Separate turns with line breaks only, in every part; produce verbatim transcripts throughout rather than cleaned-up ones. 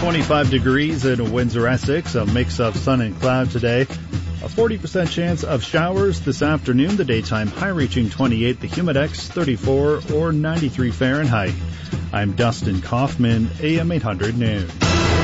twenty-five degrees in Windsor, Essex, a mix of sun and cloud today. A forty percent chance of showers this afternoon. The daytime high reaching twenty-eight, the humidex thirty-four or ninety-three Fahrenheit. I'm Dustin Kaufman, A M eight hundred News.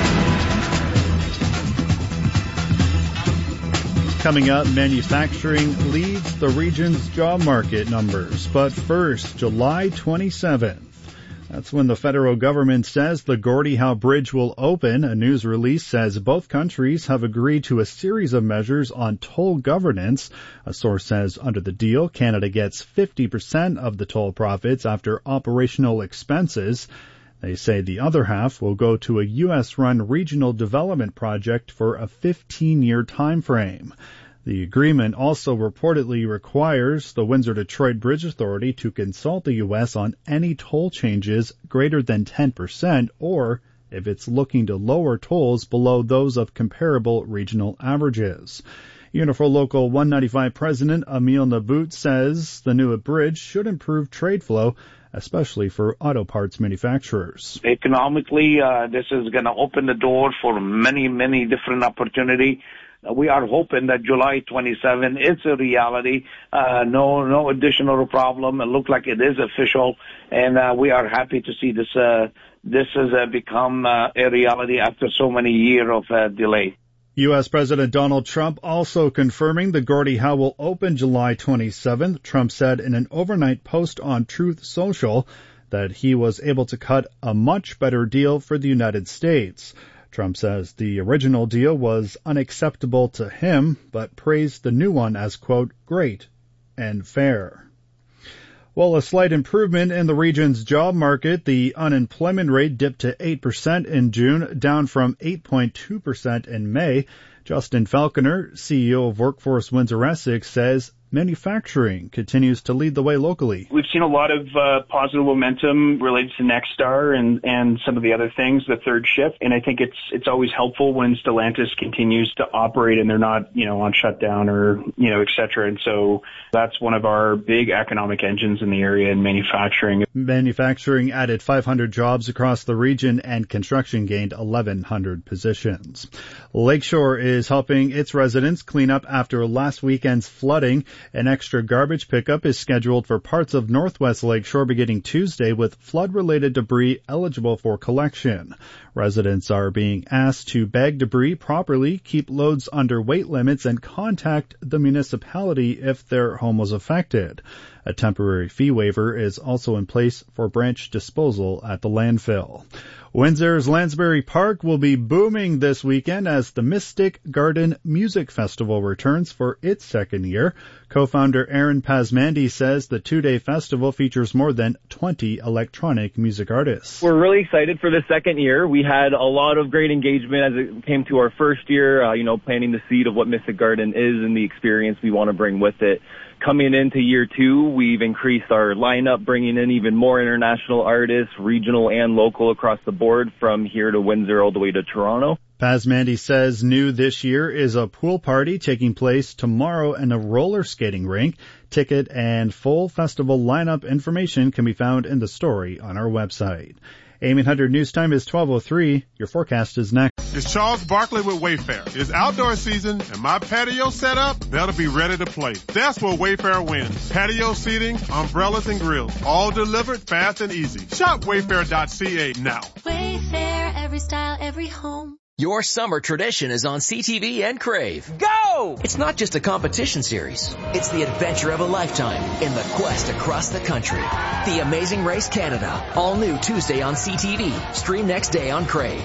Coming up, manufacturing leads the region's job market numbers. But first, July twenty-seventh. That's when the federal government says the Gordie Howe Bridge will open. A news release says both countries have agreed to a series of measures on toll governance. A source says under the deal, Canada gets fifty percent of the toll profits after operational expenses. They say the other half will go to a U S-run regional development project for a fifteen-year time frame. The agreement also reportedly requires the Windsor-Detroit Bridge Authority to consult the U S on any toll changes greater than ten percent or if it's looking to lower tolls below those of comparable regional averages. Unifor Local one ninety-five President Emil Nabout says the new bridge should improve trade flow, especially for auto parts manufacturers.
Economically, uh, this is going to open the door for many, many different opportunities. We are hoping that July twenty-seventh is a reality. Uh, no, no additional problem. It looks like it is official, and uh, we are happy to see this. Uh, this has uh, become uh, a reality after so many years of uh, delay.
U S. President Donald Trump also confirming the Gordie Howe will open July twenty-seventh. Trump said in an overnight post on Truth Social that he was able to cut a much better deal for the United States. Trump says the original deal was unacceptable to him, but praised the new one as, quote, great and fair. Well, a slight improvement in the region's job market. The unemployment rate dipped to eight percent in June, down from eight point two percent in May. Justin Falconer, C E O of Workforce Windsor Essex, says manufacturing continues to lead the way locally.
We've seen a lot of uh, positive momentum related to Nexstar and, and some of the other things, the third shift. And I think it's it's always helpful when Stellantis continues to operate and they're not, you know, on shutdown or, you know, et cetera. And so that's one of our big economic engines in the area in manufacturing.
Manufacturing added five hundred jobs across the region and construction gained eleven hundred positions. Lakeshore is helping its residents clean up after last weekend's flooding. An extra garbage pickup is scheduled for parts of Northwest Lakeshore beginning Tuesday with flood-related debris eligible for collection. Residents are being asked to bag debris properly, keep loads under weight limits, and contact the municipality if their home was affected. A temporary fee waiver is also in place for branch disposal at the landfill. Windsor's Lansbury Park will be booming this weekend as the Mystic Garden Music Festival returns for its second year. Co-founder Aaron Pasmandy says the two-day festival features more than twenty electronic music artists.
We're really excited for the second year. We had a lot of great engagement as it came to our first year, uh, you know, planting the seed of what Mystic Garden is and the experience we want to bring with it. Coming into year two, we've increased our lineup, bringing in even more international artists, regional and local across the board from here to Windsor all the way to Toronto.
Pasmandy says new this year is a pool party taking place tomorrow in a roller skating rink. Ticket and full festival lineup information can be found in the story on our website. A M eight hundred News Time is twelve oh three. Your forecast is next.
It's Charles Barkley with Wayfair. It's outdoor season, and my patio set up, that'll be ready to play. That's where Wayfair wins. Patio seating, umbrellas, and grills, all delivered fast and easy. Shop wayfair dot c a now.
Wayfair, every style, every home.
Your summer tradition is on C T V and Crave. Go! It's not just a competition series. It's the adventure of a lifetime in the quest across the country. The Amazing Race Canada. All new Tuesday on C T V. Stream next day on Crave.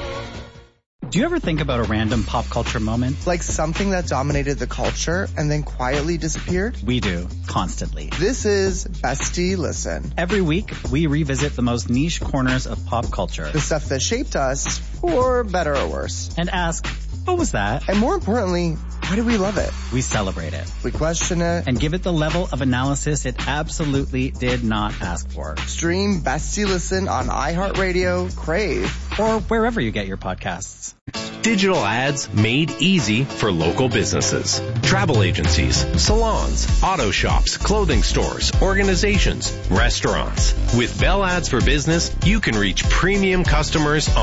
Do you ever think about a random pop culture moment?
Like something that dominated the culture and then quietly disappeared?
We do, constantly.
This is Bestie Listen.
Every week, we revisit the most niche corners of pop culture.
The stuff that shaped us, for better or worse.
And ask, what was that?
And more importantly, why do we love it?
We celebrate it.
We question it.
And give it the level of analysis it absolutely did not ask for.
Stream Bestie Listen on iHeartRadio, Crave,
or wherever you get your podcasts.
Digital ads made easy for local businesses. Travel agencies, salons, auto shops, clothing stores, organizations, restaurants. With Bell Ads for Business, you can reach premium customers on